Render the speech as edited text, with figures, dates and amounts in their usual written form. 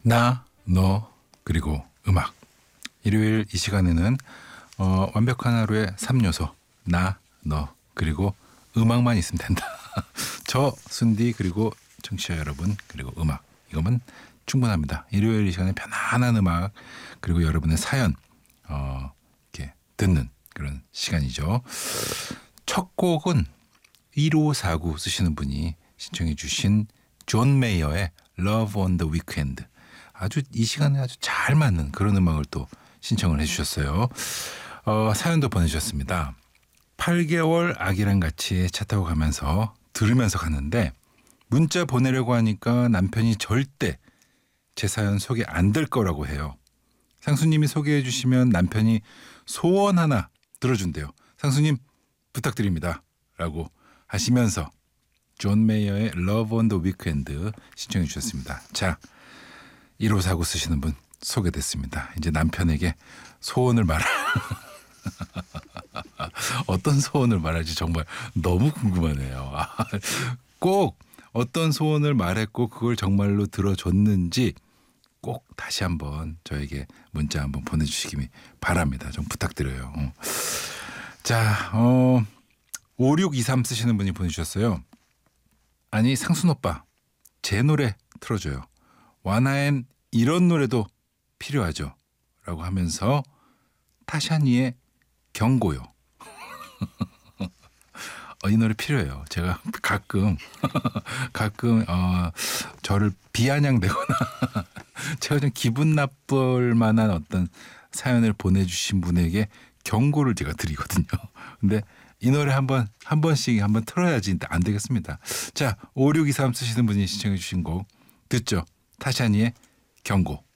나, 너, 그리고 음악. 일요일 이 시간에는 완벽한 하루의 3요소. 나, 너, 그리고 음악만 있으면 된다. 저, 순디, 그리고 청취자 여러분, 그리고 음악. 이거면 충분합니다. 일요일 이 시간에 편안한 음악, 그리고 여러분의 사연, 이렇게 듣는 그런 시간이죠. 첫 곡은 1549 쓰시는 분이 신청해 주신 존 메이어의 Love on the Weekend. 아주 이 시간에 아주 잘 맞는 그런 음악을 또 신청을 해 주셨어요. 사연도 보내주셨습니다. 8개월 아기랑 같이 차 타고 가면서 들으면서 갔는데 문자 보내려고 하니까 남편이 절대 제 사연 소개 안 될 거라고 해요. 상수님이 소개해 주시면 남편이 소원 하나 들어준대요. 상수님 부탁드립니다. 라고 하시면서 존 메이어의 Love on the Weekend 신청해 주셨습니다. 자, 1549 쓰시는 분 소개됐습니다. 이제 남편에게 소원을 말할 어떤 소원을 말할지 정말 너무 궁금하네요. 꼭 어떤 소원을 말했고 그걸 정말로 들어줬는지 꼭 다시 한번 저에게 문자 한번 보내주시기 바랍니다. 좀 부탁드려요. 자, 5623 쓰시는 분이 보내주셨어요. 아니 상순 오빠 제 노래 틀어줘요. 와나엔 이런 노래도 필요하죠. 라고 하면서 타샤니의 경고요. 이 노래 필요해요. 제가 가끔 저를 비아냥대거나 제가 좀 기분 나쁠 만한 어떤 사연을 보내주신 분에게 경고를 제가 드리거든요. 근데 이 노래 한 번씩 틀어야지 안 되겠습니다. 자, 5623 쓰시는 분이 신청해 주신 곡 듣죠. 타샤니의 경고.